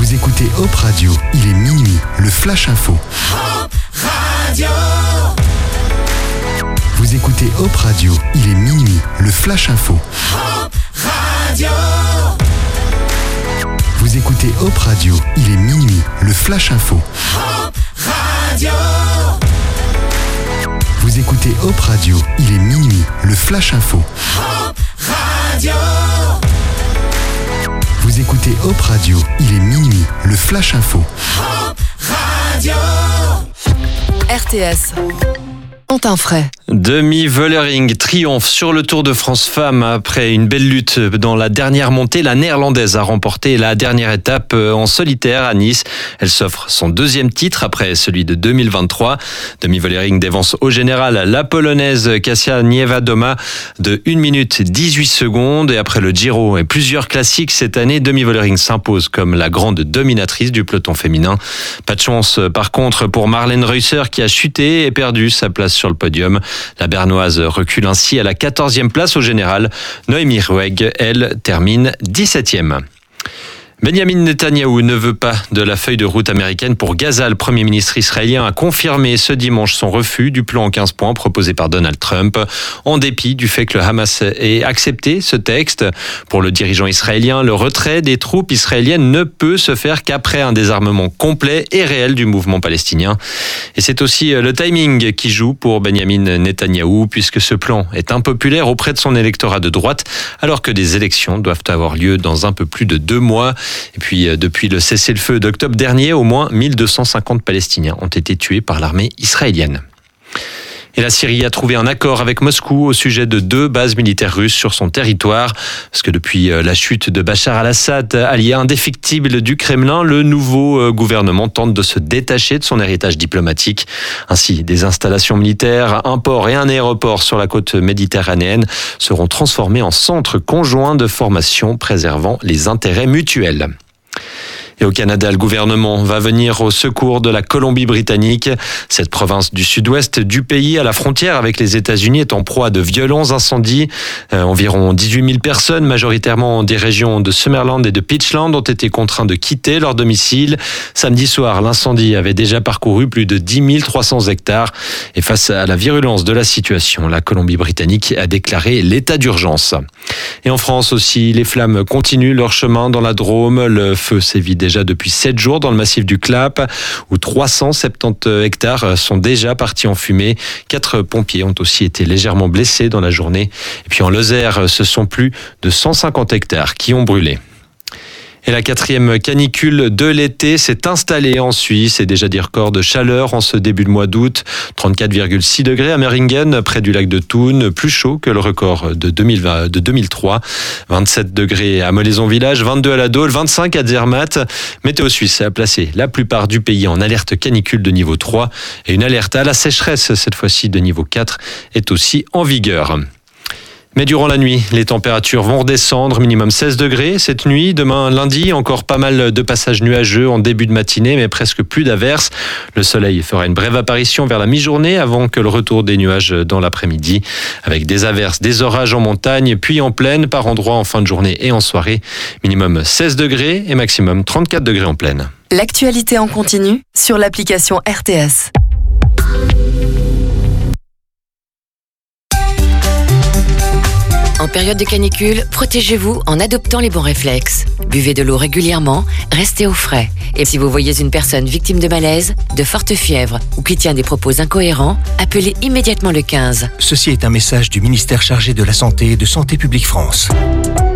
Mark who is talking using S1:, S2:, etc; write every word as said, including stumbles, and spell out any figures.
S1: Vous écoutez Hop Radio, il est minuit, le Flash Info.
S2: Hop Radio.
S1: Vous écoutez Hop Radio, il est minuit, le Flash Info.
S2: Hop Radio.
S1: Vous écoutez Hop Radio, il est minuit, le Flash Info.
S2: Hop Radio.
S1: Vous écoutez Hop Radio, il est minuit, le Flash Info.
S2: Hop Radio.
S1: Vous écoutez Hop Radio, il est minuit, le Flash Info.
S2: Hop Radio.
S3: R T S. Quentin Fray.
S4: Demi Vollering triomphe sur le Tour de France Femmes après une belle lutte dans la dernière montée. La Néerlandaise a remporté la dernière étape en solitaire à Nice. Elle s'offre son deuxième titre après celui de deux mille vingt-trois. Demi Vollering dévance au général la Polonaise Kasia Niewiadoma de une minute dix-huit secondes. Et après le Giro et plusieurs classiques cette année, Demi Vollering s'impose comme la grande dominatrice du peloton féminin. Pas de chance par contre pour Marlene Reusser qui a chuté et perdu sa place sur le podium. La Bernoise recule ainsi à la quatorzième place au général. Noémie Ruegg, elle, termine dix-septième. Benjamin Netanyahou ne veut pas de la feuille de route américaine pour Gaza. Le Premier ministre israélien a confirmé ce dimanche son refus du plan en quinze points proposé par Donald Trump, en dépit du fait que le Hamas ait accepté ce texte. Pour le dirigeant israélien, le retrait des troupes israéliennes ne peut se faire qu'après un désarmement complet et réel du mouvement palestinien. Et c'est aussi le timing qui joue pour Benjamin Netanyahou, puisque ce plan est impopulaire auprès de son électorat de droite, alors que des élections doivent avoir lieu dans un peu plus de deux mois. Et puis, depuis le cessez-le-feu d'octobre dernier, au moins mille deux cent cinquante Palestiniens ont été tués par l'armée israélienne. Et la Syrie a trouvé un accord avec Moscou au sujet de deux bases militaires russes sur son territoire. Parce que depuis la chute de Bachar al-Assad, allié indéfectible du Kremlin, le nouveau gouvernement tente de se détacher de son héritage diplomatique. Ainsi, des installations militaires, un port et un aéroport sur la côte méditerranéenne seront transformés en centres conjoints de formation préservant les intérêts mutuels. Et au Canada, le gouvernement va venir au secours de la Colombie-Britannique. Cette province du sud-ouest du pays, à la frontière avec les États-Unis, est en proie à de violents incendies. Euh, environ dix-huit mille personnes, majoritairement des régions de Summerland et de Pittsland, ont été contraintes de quitter leur domicile. Samedi soir, l'incendie avait déjà parcouru plus de dix mille trois cents hectares. Et face à la virulence de la situation, la Colombie-Britannique a déclaré l'état d'urgence. Et en France aussi, les flammes continuent leur chemin dans la Drôme. Le feu sévit déjà déjà depuis sept jours dans le massif du Clap, où trois cent soixante-dix hectares sont déjà partis en fumée. Quatre pompiers ont aussi été légèrement blessés dans la journée. Et puis en Lozère, ce sont plus de cent cinquante hectares qui ont brûlé. Et la quatrième canicule de l'été s'est installée en Suisse et déjà des records de chaleur en ce début de mois d'août. trente-quatre virgule six degrés à Meringen, près du lac de Thun, plus chaud que le record de, deux mille vingt, de deux mille trois. vingt-sept degrés à Molaison Village, vingt-deux à la Dole, vingt-cinq à Zermatt. Météo Suisse a placé la plupart du pays en alerte canicule de niveau trois et une alerte à la sécheresse, cette fois-ci de niveau quatre, est aussi en vigueur. Mais durant la nuit, les températures vont redescendre, minimum seize degrés cette nuit. Demain, lundi, encore pas mal de passages nuageux en début de matinée, mais presque plus d'averses. Le soleil fera une brève apparition vers la mi-journée avant que le retour des nuages dans l'après-midi, avec des averses, des orages en montagne, puis en plaine, par endroits en fin de journée et en soirée. Minimum seize degrés et maximum trente-quatre degrés en plaine.
S3: L'actualité en continu sur l'application R T S.
S5: En période de canicule, protégez-vous en adoptant les bons réflexes. Buvez de l'eau régulièrement, restez au frais. Et si vous voyez une personne victime de malaise, de forte fièvre ou qui tient des propos incohérents, appelez immédiatement le quinze.
S6: Ceci est un message du ministère chargé de la Santé et de Santé publique France.